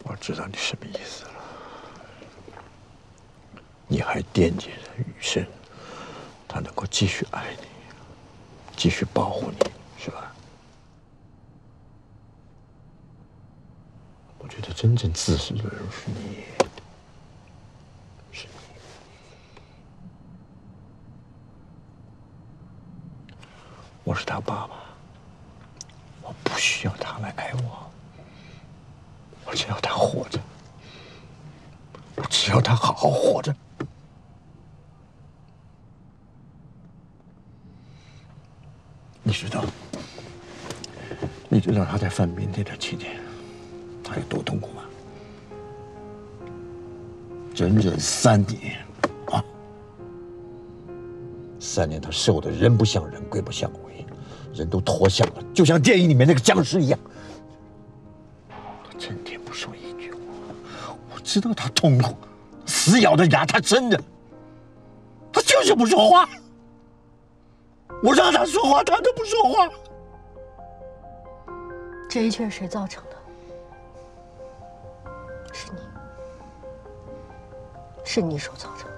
我知道你什么意思了，你还惦记着雨生，他能够继续爱你，继续保护你，是吧？我觉得真正自私的人是你，是你。我是他爸爸，我不需要他来爱我，我只要他活着，我只要他好好活着。你知道他在犯腼腆的期间，他有多痛苦吗？整整3年，啊！3年他瘦的人不像人，鬼不像鬼，人都脱相了，就像电影里面那个僵尸一样。他整天不说一句话，我知道他痛苦，死咬着牙，他真的，他就是不说话。我让他说话，他都不说话。 这一切是谁造成的？是你，是你所造成的。